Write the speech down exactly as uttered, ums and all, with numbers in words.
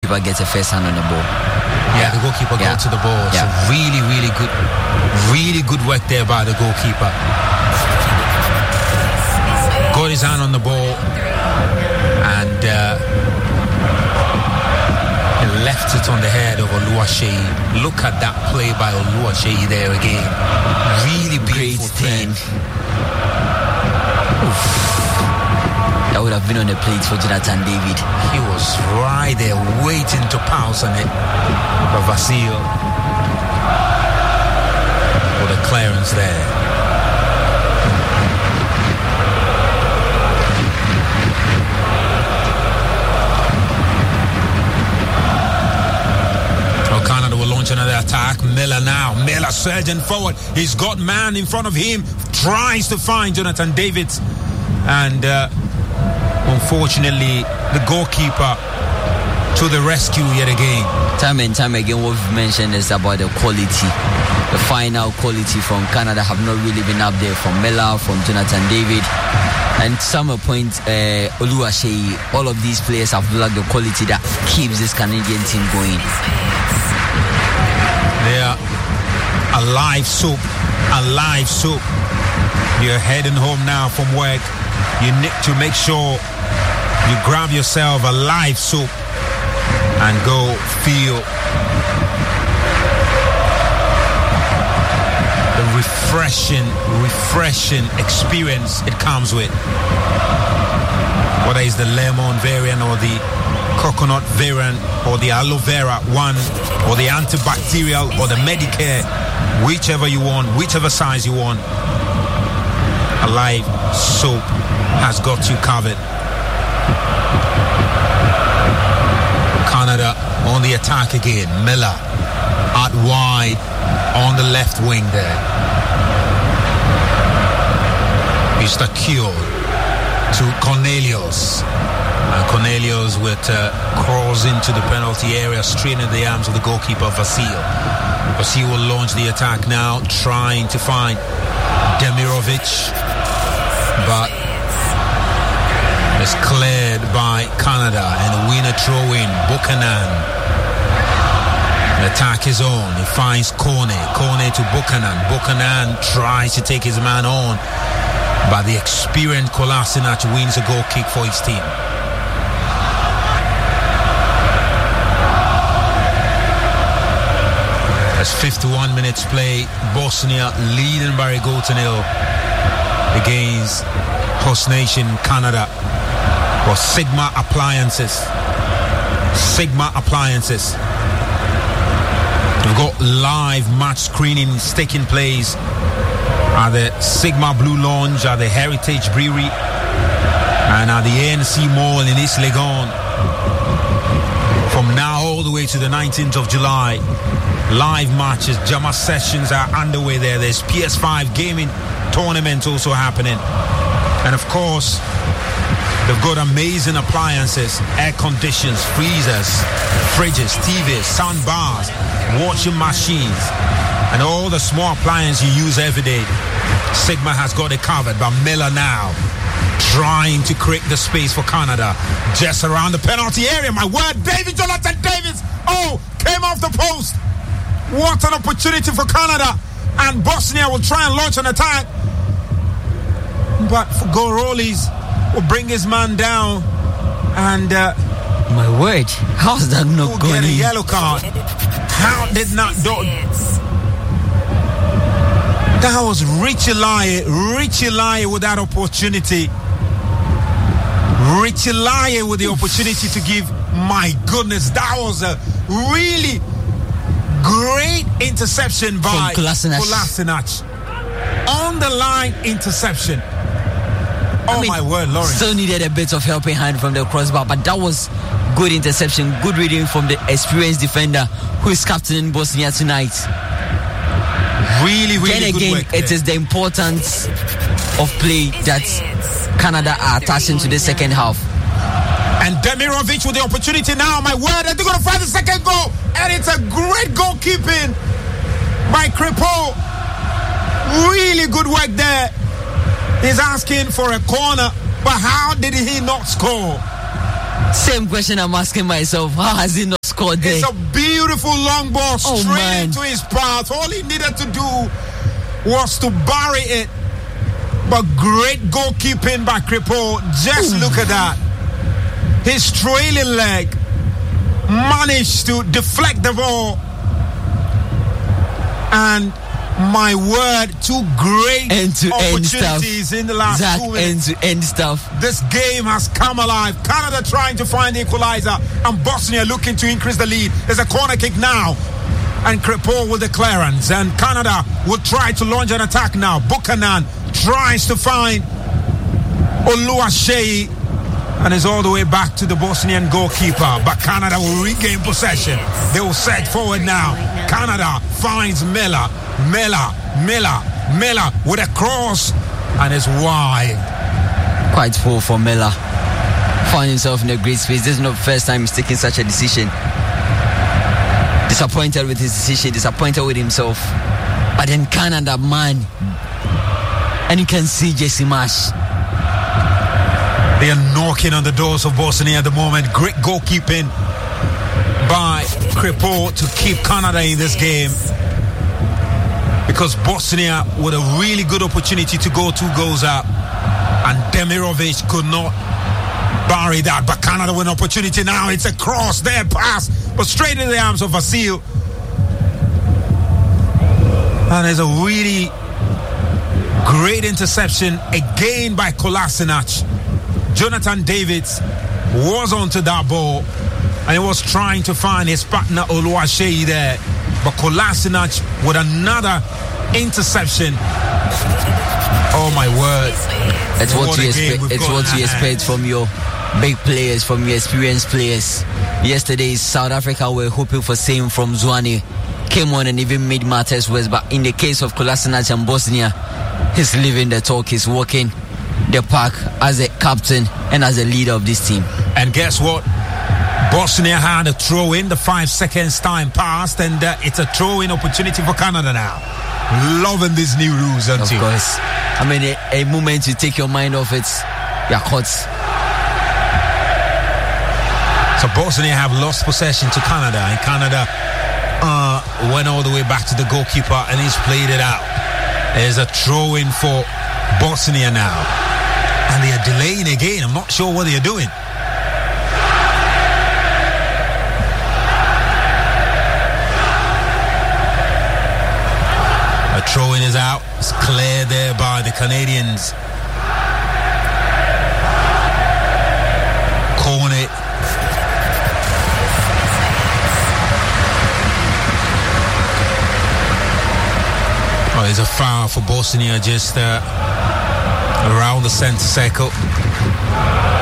goalkeeper gets a first hand on the ball. Yeah, the goalkeeper yeah. got to the ball. Yeah. So really, really good, really good work there by the goalkeeper. Got his hand on the ball and uh, left it on the head of Oluwaseyi. Look at that play by Oluwaseyi there again. Really beautiful thing. That would have been on the plate for Jonathan David. He was right there waiting to pounce on it. But Vasil for the clearance there. Oh, Canada will launch another attack. Miller now. Miller surging forward. He's got man in front of him. Tries to find Jonathan David. And uh, unfortunately, the goalkeeper to the rescue yet again. Time and time again, what we've mentioned is about the quality. The final quality from Canada have not really been up there. From Miller, from Jonathan David. And some point, uh, Oluwaseyi, all of these players have lacked the quality that keeps this Canadian team going. They are a live soup. A live soup. You're heading home now from work. You need to make sure you grab yourself a live soup and go feel the refreshing, refreshing experience it comes with. Whether it's the lemon variant or the coconut variant or the aloe vera one or the antibacterial or the Medicare, whichever you want, whichever size you want, a live soup has got you covered. Canada on the attack again. Miller out wide on the left wing there. Mister Kyo to Cornelius. And Cornelius with uh, crawls into the penalty area, straight in the arms of the goalkeeper Vasil. Vasil will launch the attack now, trying to find Demirovic, but it's cleared by Canada, and the winner throw-in, Buchanan. The attack is on. He finds Kone. Kone to Buchanan. Buchanan tries to take his man on, but the experienced Kolasinac wins a goal kick for his team. That's fifty-one minutes play. Bosnia leading by a goal to nil against host nation Canada. For Sigma Appliances. Sigma Appliances. We've got live match screenings taking place at the Sigma Blue Lounge, at the Heritage Brewery, and at the A N C Mall in East Legon. From now all the way to the nineteenth of July, live matches, Jama sessions are underway there. There's P S five gaming tournament also happening. And of course, they've got amazing appliances, air conditions, freezers, fridges, T Vs, sound bars, washing machines, and all the small appliances you use every day. Sigma has got it covered, but Miller now trying to create the space for Canada. Just around the penalty area, my word, David Jonathan Davis, oh, came off the post. What an opportunity for Canada. And Bosnia will try and launch an attack. But Gorolis will bring his man down. And uh, my word, how's that not going? Get a yellow card. How did not do? That was Richie Laye. Richie Laye with that opportunity. Richie Laye with the opportunity to give. My goodness, that was a really great interception by Kolasinac. On the line interception. Oh, I mean, my word, Lawrence. Still needed a bit of helping hand from the crossbar, but that was good interception, good reading from the experienced defender who is captaining Bosnia tonight. Really, really then good again, work it there. is the importance of play that Canada are attaching to the second half. And Demirovic with the opportunity now, my word, and they're going to find the second goal. And it's a great goalkeeping by Kripo. Really good work there. He's asking for a corner, but how did he not score? Same question I'm asking myself. How has he not scored there? It's a beautiful long ball Oh, straight man. into his path. All he needed to do was to bury it. But great goalkeeping by Kripo. Just Ooh. look at that. His trailing leg managed to deflect the ball. And my word, two great End-to-end opportunities stuff. in the last Zach, two minutes. end-to-end stuff. This game has come alive. Canada trying to find the equalizer, and Bosnia looking to increase the lead. There's a corner kick now, and Kripo with the clearance, and Canada will try to launch an attack now. Buchanan tries to find Oluwaseyi, and is all the way back to the Bosnian goalkeeper. But Canada will regain possession. They will set forward now. Canada finds Miller. Miller, Miller, Miller with a cross, and it's wide. Quite full for Miller. Found himself in a great space. This is not the first time he's taking such a decision. Disappointed with his decision, disappointed with himself. But then Canada, man. And you can see Jesse Marsh. They are knocking on the doors of Bosnia at the moment. Great goalkeeping by Kripo to keep Canada in this game. Because Bosnia with a really good opportunity to go two goals up, and Demirovic could not bury that. But Canada with an opportunity now. It's a cross there, pass, but straight in the arms of Vasil. And there's a really great interception again by Kolasinac. Jonathan Davids was onto that ball, and he was trying to find his partner Oluwaseyi there. But Kolasinac with another interception. Oh my word! It's what, what you expect. It's what you expect from your big players, from your experienced players. Yesterday, South Africa were hoping for same from Zwane. Came on and even made matters worse. But in the case of Kolasinac and Bosnia, he's living the talk. He's walking the park as a captain and as a leader of this team. And guess what? Bosnia had a throw-in. The five seconds time passed, and uh, it's a throw-in opportunity for Canada now. Loving these new rules, aren't Of you? course. I mean, a, a moment you take your mind off it, you're caught. So Bosnia have lost possession to Canada, and Canada uh, went all the way back to the goalkeeper, and he's played it out. There's a throw-in for Bosnia now, and they are delaying again. I'm not sure what they're doing. A throw-in is out. It's cleared there by the Canadians. Corner. Oh, there's a foul for Bosnia just uh, around the centre circle.